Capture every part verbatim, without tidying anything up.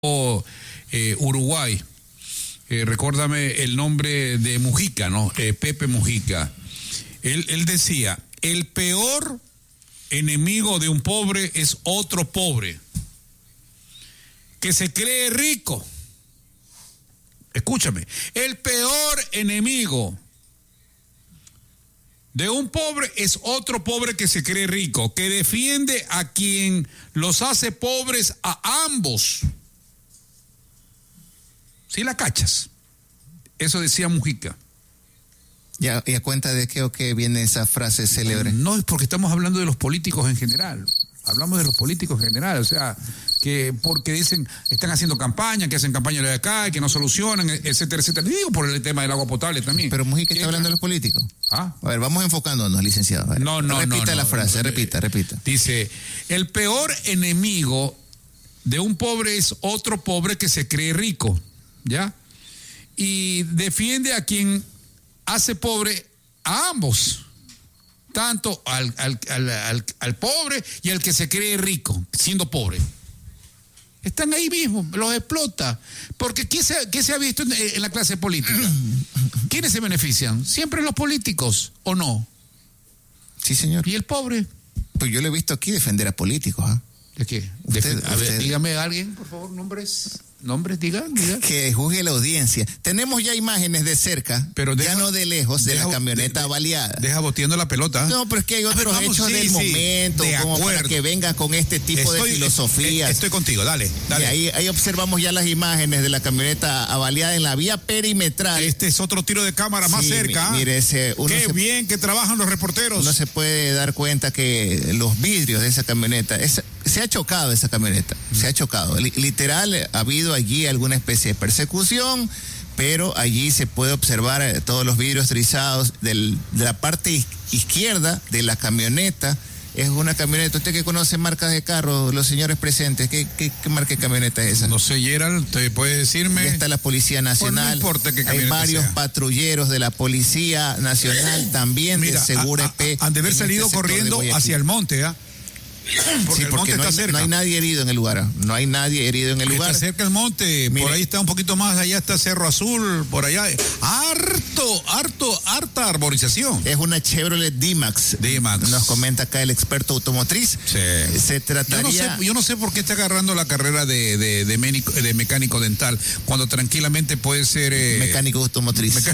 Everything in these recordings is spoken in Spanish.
eh, Uruguay. Eh, recuérdame el nombre de Mujica, ¿no? Eh, Pepe Mujica. Él, él decía, el peor enemigo de un pobre es otro pobre que se cree rico. Escúchame, el peor enemigo de un pobre es otro pobre que se cree rico, que defiende a quien los hace pobres a ambos. ¿Sí la cachas? Eso decía Mujica. ¿Y a, y a cuenta de qué o qué viene esa frase célebre? No, es porque estamos hablando de los políticos en general. Hablamos de los políticos en general, o sea, que porque dicen, están haciendo campaña, que hacen campaña de acá, que no solucionan, etcétera, etcétera. Y digo por el tema del agua potable también. Pero Mujica está hablando de los políticos. ¿Ah? A ver, vamos enfocándonos, licenciado. A ver, no, no, repita no, la no, frase, no, repita, repita. Dice, el peor enemigo de un pobre es otro pobre que se cree rico, ¿ya? Y defiende a quien hace pobre a ambos. Tanto al, al, al, al, al pobre y al que se cree rico, siendo pobre. Están ahí mismo, los explota. Porque ¿qué se, qué se ha visto en, en la clase política? ¿Quiénes se benefician? Siempre los políticos, ¿o no? Sí, señor. ¿Y el pobre? Pues yo lo he visto aquí defender a políticos, ¿ah? ¿eh? ¿De qué? Usted, Defen- a ver, usted... dígame a alguien, por favor, nombres. Nombres, digan, digan. Que juzgue la audiencia. Tenemos ya imágenes de cerca, pero deja, ya no de lejos, de deja, la camioneta de, de, baleada. Deja boteando la pelota. No, pero es que hay otros ver, vamos, hechos sí, del sí, momento, de como acuerdo. Para que vengan con este tipo estoy, de filosofías. Estoy contigo, dale, dale. Y ahí, ahí observamos ya las imágenes de la camioneta avaliada en la vía perimetral. Este es otro tiro de cámara más sí, cerca. Mire, ese, uno Qué se, bien que trabajan los reporteros. Uno se puede dar cuenta que los vidrios de esa camioneta, es, se ha chocado esa camioneta, mm. se ha chocado. Literal, ha habido allí alguna especie de persecución, pero allí se puede observar todos los vidrios trizados del, de la parte izquierda de la camioneta. Es una camioneta, usted que conoce marcas de carro, los señores presentes, ¿qué, qué, qué marca de camioneta es esa? No sé, Gerald, ¿te puede decirme? Ya está la Policía Nacional, pues no importa qué camioneta hay varios sea. Patrulleros de la Policía Nacional, también Mira, de Segura E P. Han de haber salido este corriendo hacia el monte, ¿ah? ¿eh? Porque, sí, porque el monte no, está hay, cerca. no hay nadie herido en el lugar. No hay nadie herido en el lugar. Está cerca el monte. Mire, por ahí está un poquito más allá, está Cerro Azul, por allá. Harto, harto, harta arborización. Es una Chevrolet D-Max. D-Max. Nos comenta acá el experto automotriz. Sí. Se trataría... Yo no sé, yo no sé por qué está agarrando la carrera de, de, de, ménico, de mecánico dental, cuando tranquilamente puede ser... Eh... Mecánico automotriz. Meca...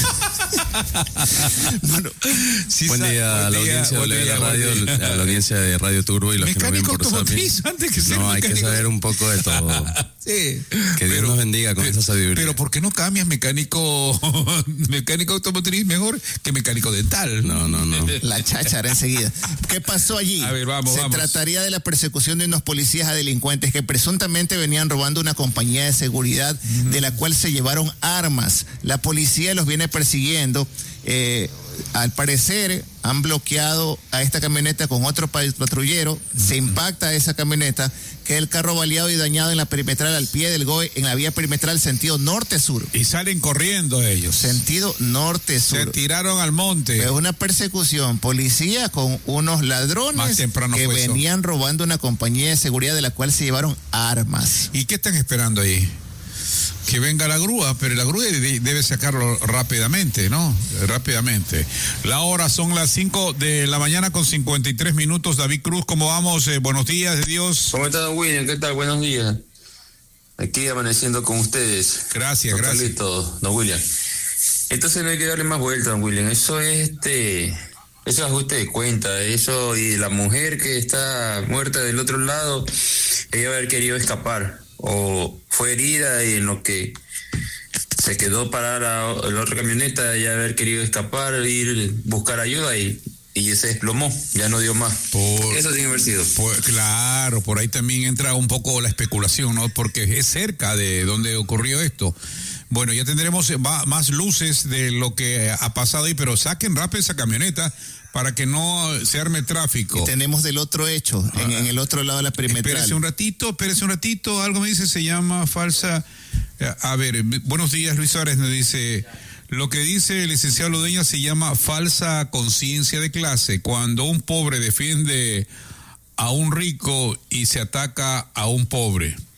bueno, sí, buen día a la audiencia de la radio, a la audiencia de Radio Turbo y los mecánico que no ven por automotriz antes que ser No, hay mecánico. que saber un poco de todo. Sí. Que Dios pero, nos bendiga con pero, esa sabiduría. Pero ¿por qué no cambias mecánico mecánico automotriz mejor que mecánico dental? No, no, no. La cháchara enseguida. ¿Qué pasó allí? A ver, vamos, Se vamos. trataría de la persecución de unos policías a delincuentes que presuntamente venían robando una compañía de seguridad uh-huh. de la cual se llevaron armas. La policía los viene persiguiendo. Eh, al parecer han bloqueado a esta camioneta con otro patrullero, uh-huh. se impacta a esa camioneta, que es el carro baleado y dañado en la perimetral al pie del G O E, en la vía perimetral sentido norte-sur. Y salen corriendo ellos. Sentido norte-sur. Se tiraron al monte. Es una persecución, policía con unos ladrones que venían eso. robando una compañía de seguridad de la cual se llevaron armas. ¿Y qué están esperando ahí? Que venga la grúa, pero la grúa debe sacarlo rápidamente, ¿no? Rápidamente. La hora son las cinco de la mañana con cincuenta y tres minutos. David Cruz, ¿cómo vamos? Eh, buenos días, de Dios. ¿Cómo está, don William? ¿Qué tal? Buenos días. Aquí amaneciendo con ustedes. Gracias, don gracias. Carlito, don William. Entonces no hay que darle más vuelta, don William. Eso es este... Eso es ajuste de cuenta. Eso, y la mujer que está muerta del otro lado, ella va a haber querido escapar. O fue herida y en lo que se quedó parada la, la otra camioneta, ya haber querido escapar, ir buscar ayuda y, y se desplomó, ya no dio más. Por, Eso tiene que haber sido. Por, claro, por ahí también entra un poco la especulación, ¿no? Porque es cerca de donde ocurrió esto. Bueno, ya tendremos más luces de lo que ha pasado ahí, pero saquen rápido esa camioneta para que no se arme tráfico. Y tenemos del otro hecho, ah, en, en el otro lado de la perimetral. Espérese un ratito, espérese un ratito, algo me dice, se llama falsa... A ver, buenos días, Luis Suárez, nos dice... Lo que dice el licenciado Ludeña se llama falsa conciencia de clase. Cuando un pobre defiende a un rico y se ataca a un pobre.